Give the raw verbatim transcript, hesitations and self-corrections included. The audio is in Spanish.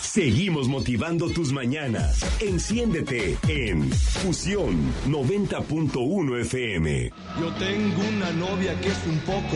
Seguimos motivando tus mañanas. Enciéndete en Fusión noventa punto uno F M. Yo tengo una novia que es un poco